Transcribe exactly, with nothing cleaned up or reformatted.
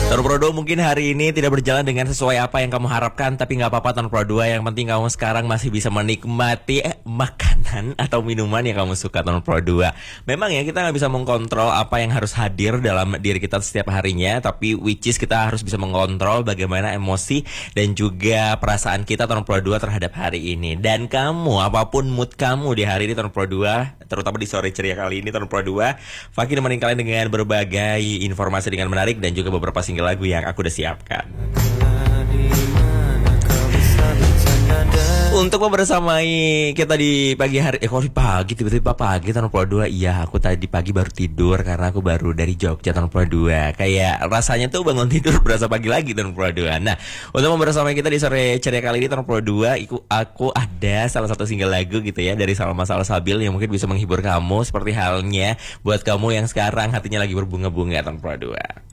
Tahun Pro dua mungkin hari ini tidak berjalan dengan sesuai apa yang kamu harapkan, tapi nggak apa-apa Tahun Pro dua. Yang penting kamu sekarang masih bisa menikmati eh, makanan atau minuman yang kamu suka Tahun Pro dua. Memang ya kita nggak bisa mengkontrol apa yang harus hadir dalam diri kita setiap harinya, tapi which is kita harus bisa mengontrol bagaimana emosi dan juga perasaan kita Tahun Pro dua terhadap hari ini. Dan kamu, apapun mood kamu di hari ini Tahun Pro dua, terutama di sore ceria kali ini Tahun Pro dua, Fakih nemenin kalian dengan berbagai informasi dengan menarik dan juga beberapa single lagu yang aku udah siapkan. Untuk membersamai kita di pagi hari, eh kok di pagi, tiba-tiba pagi Tahun Pro dua. Iya, aku tadi pagi baru tidur karena aku baru dari Jogja Tahun Pro dua. Kayak rasanya tuh bangun tidur berasa pagi lagi Tahun Pro dua. Nah, untuk membersamai kita di sore ceria kali ini Tahun Pro dua, aku, aku ada salah satu single lagu gitu ya dari Salma Salsabil yang mungkin bisa menghibur kamu, seperti halnya buat kamu yang sekarang hatinya lagi berbunga-bunga Tahun Pro dua.